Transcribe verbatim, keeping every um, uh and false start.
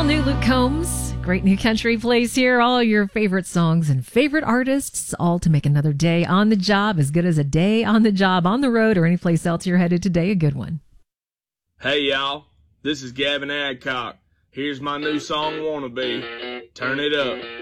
all new Luke Combs. Great new country plays here. All your favorite songs and favorite artists, all to make another day on the job as good as a day on the job, on the road, or any place else you're headed today. A good one. Hey, y'all. This is Gavin Adcock. Here's my new song, Wanna Be. Turn it up.